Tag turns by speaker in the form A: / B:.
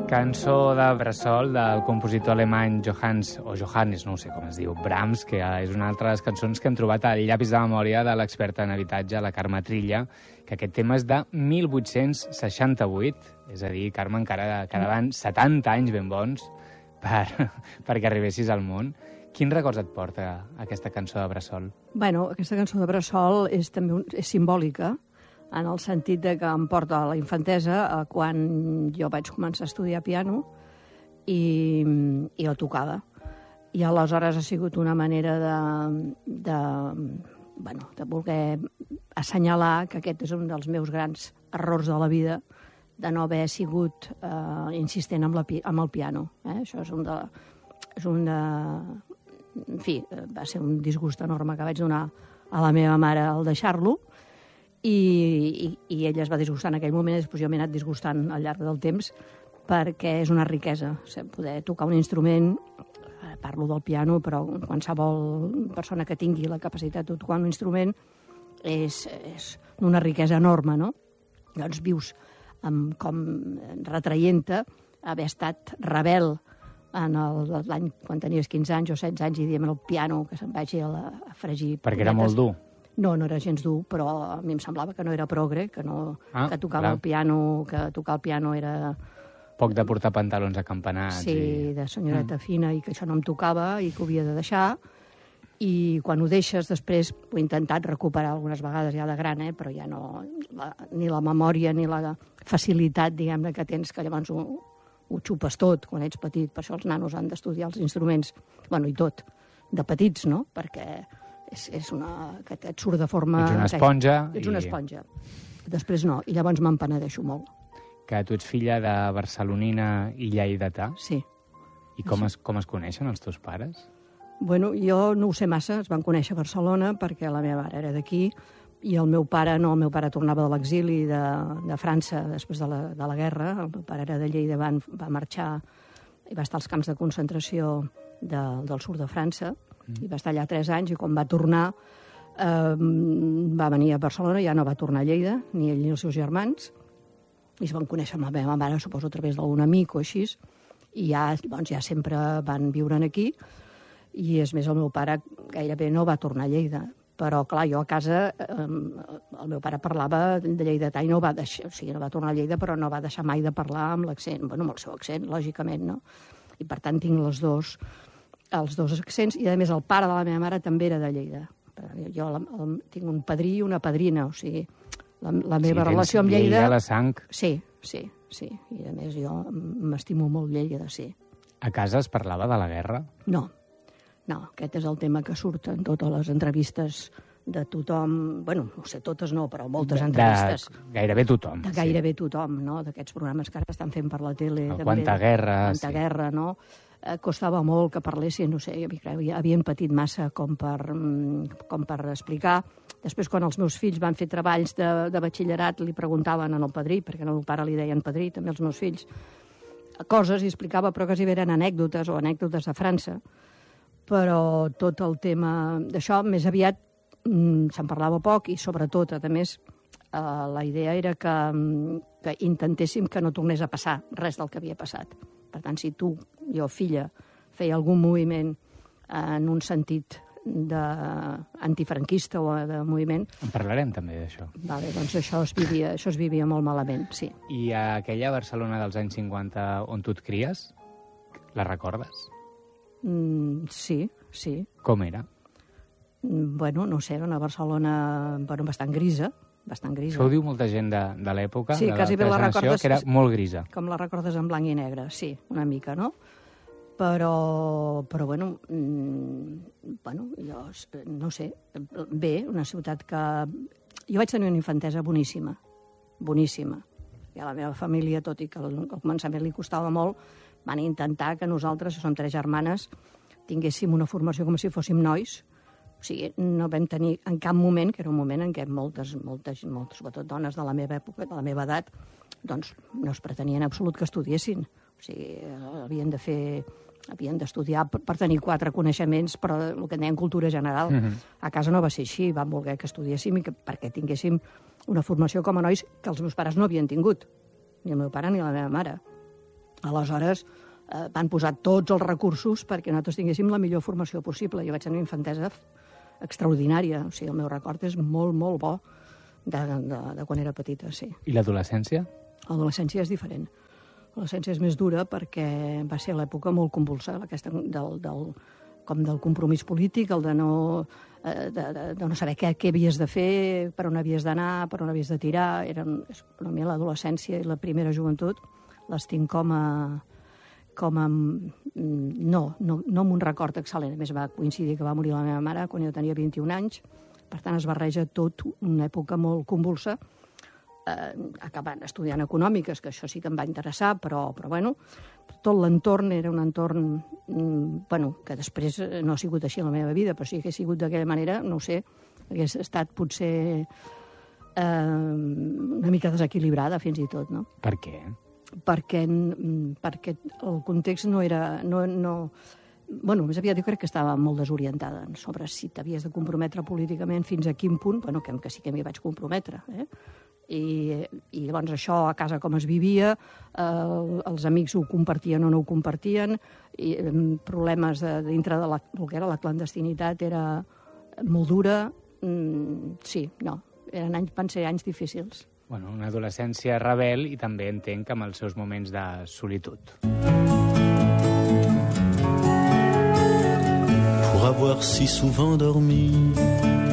A: Cançó de Bressol del compositor alemany Johannes, no sé com es diu, Brahms, que és una altra de les cançons que hem trobat al llapis de memòria de l'experta en habitatge, la Carme Trilla, que aquest tema és de 1868, és a dir, Carme, encara quedaven 70 anys ben bons perquè arribessis al món. Quins records et porta aquesta cançó de Bressol?
B: Bueno, aquesta cançó de Bressol és també és simbòlica, en el sentit de que em porta a la infantesa quan jo vaig començar a estudiar piano i jo tocava. I aleshores ha sigut una manera de voler assenyalar que aquest és un dels meus grans errors de la vida, de no haver sigut insistent amb el piano. Això en fi, va ser un disgust enorme que vaig donar a la meva mare al deixar-lo, i ella es va disgustar en aquell moment, i després jo m'he anat disgustant al llarg del temps, perquè és una riquesa poder tocar un instrument. Parlo del piano, però qualsevol persona que tingui la capacitat de tocar un instrument és una riquesa enorme, no? Llavors vius com retraient-te haver estat rebel l'any quan tenies 15 anys o 16 anys i diem el piano que se'n vagi a fregir.
A: Perquè era molt dur.
B: No era gens dur, però a mi em semblava que no era progre, que tocar el piano era...
A: Poc de portar pantalons acampanats.
B: Sí, de senyoreta fina, i que això no em tocava i que ho havia de deixar. I quan ho deixes, després ho he intentat recuperar algunes vegades ja de gran, però ja no... Ni la memòria ni la facilitat, diguem-ne, que tens, que llavors ho xupes tot quan ets petit. Per això els nanos han d'estudiar els instruments, i tot, de petits, no? Perquè... que et surt de forma...
A: Ets una esponja.
B: Ets una esponja. Després no, i llavors me'n penedeixo molt.
A: Que tu ets filla de barcelonina i lleidatà?
B: Sí.
A: I com es coneixen els teus pares?
B: Bueno, jo no ho sé massa, es van conèixer a Barcelona perquè la meva mare era d'aquí i el meu pare no, el meu pare tornava de l'exili de França després de la guerra. El meu pare era de Lleida, va marxar i va estar als camps de concentració del sud de França. I va estar allà 3 anys i quan va tornar va venir a Barcelona, ja no va tornar a Lleida, ni ell ni els seus germans, i es van conèixer amb la meva mare, suposo a través d'algun amic o així, i ja sempre van viure aquí, i és més, el meu pare gairebé no va tornar a Lleida, però clar, jo a casa el meu pare parlava de lleidatà i no va deixar, o sigui, no va tornar a Lleida, però no va deixar mai de parlar amb l'accent, amb el seu accent, lògicament, no? I per tant tinc els dos accents, i a més el pare de la meva mare també era de Lleida. Jo tinc un padrí i una padrina, o sigui, la meva relació amb Lleida...
A: Lleida a la sang.
B: Sí, i a més jo m'estimo molt Lleida, sí.
A: A casa es parlava de la guerra?
B: No, aquest és el tema que surt en totes les entrevistes de tothom, no sé, totes no, però moltes entrevistes.
A: De gairebé tothom.
B: De gairebé tothom, no? D'aquests programes que ara estan fent per la tele.
A: Quanta guerra.
B: Quanta guerra, no? Costava molt que parlessin, no sé, havien patit massa com per explicar. Després, quan els meus fills van fer treballs de batxillerat, li preguntaven al padrí, perquè al meu pare li deien padrí, també els meus fills, coses, i explicava, però quasi eren anècdotes o anècdotes de França. Però tot el tema d'això, més aviat, se'n parlava poc, i sobretot, a més, la idea era que intentéssim que no tornés a passar res del que havia passat. Per tant, si jo, filla, feia algun moviment en un sentit antifranquista o de moviment...
A: En parlarem també d'això.
B: Vale, doncs això es vivia molt malament, sí.
A: I aquella Barcelona dels anys 50 on tu et cries, la recordes?
B: Sí.
A: Com era?
B: No sé, era una Barcelona bastant grisa.
A: Això ho diu molta gent de l'època,
B: sí,
A: de la generació, que era molt grisa.
B: Com la recordes en blanc i negre, sí, una mica, no? Però jo no sé, bé, una ciutat que... Jo vaig tenir una infantesa boníssima. I a la meva família, tot i que al començament li costava molt, van intentar que nosaltres, que som 3 germanes, tinguéssim una formació com si fóssim nois. O sigui, no vam tenir en cap moment, que era un moment en què moltes, sobretot dones de la meva època, de la meva edat, doncs no es pretenia en absolut que estudiessin. O sigui, havien d'estudiar per tenir 4 coneixements, però el que en deien cultura general. A casa no va ser així, van voler que estudiéssim i perquè tinguéssim una formació com a nois que els meus pares no havien tingut, ni el meu pare ni la meva mare. Aleshores, van posar tots els recursos perquè nosaltres tinguéssim la millor formació possible. Jo vaig tenir una infantesa extraordinària. O sigui, el meu record és molt, molt bo de quan era petita, sí.
A: I l'adolescència?
B: L'adolescència és diferent. L'adolescència és més dura perquè va ser l'època molt convulsa, aquesta com del compromís polític, el de no saber què havies de fer, per on havies d'anar, per on havies de tirar. Per a mi l'adolescència i la primera joventut les tinc com a no amb un record excel·lent. A més, va coincidir que va morir la meva mare quan jo tenia 21 anys. Per tant, es barreja tot una època molt convulsa, acabant estudiant econòmiques, que això sí que em va interessar, però bueno, tot l'entorn era un entorn que després no ha sigut així en la meva vida, però sí que ha sigut d'aquella manera, no ho sé, hagués estat potser una mica desequilibrada fins i tot, no?
A: Per què?
B: Perquè el context no era... Bueno, més aviat jo crec que estava molt desorientada sobre si t'havies de comprometre políticament fins a quin punt, bueno, que sí que m'hi vaig comprometre, I llavors això a casa com es vivia, els amics ho compartien o no ho compartien, i problemes dintre de el que era la clandestinitat era molt dura, sí, no, van ser anys difícils.
A: Bueno, una adolescència rebel i també entenc amb els seus moments de solitud.
C: Pour avoir si souvent dormi